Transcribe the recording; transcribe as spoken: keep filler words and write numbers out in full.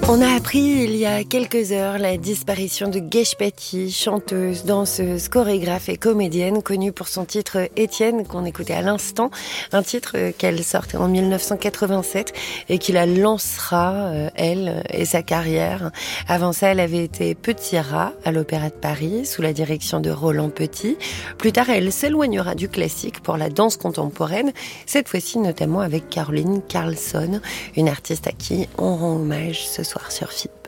On a appris il y a quelques heures la disparition de Gesh Patti, chanteuse, danseuse, chorégraphe et comédienne connue pour son titre Étienne qu'on écoutait à l'instant, un titre qu'elle sortait en mille neuf cent quatre-vingt-sept et qui la lancera, euh, elle et sa carrière. Avant ça, elle avait été Petit Rat à l'Opéra de Paris sous la direction de Roland Petit. Plus tard, elle s'éloignera du classique pour la danse contemporaine, cette fois-ci notamment avec Caroline Carlson, une artiste à qui on rend hommage ce soir sur F I.